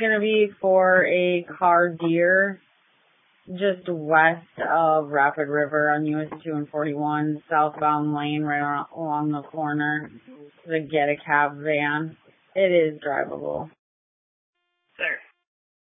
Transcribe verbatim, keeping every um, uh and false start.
going to be for a car deer just west of Rapid River on U S two and forty-one, southbound lane right along the corner to get a cab van. It is drivable.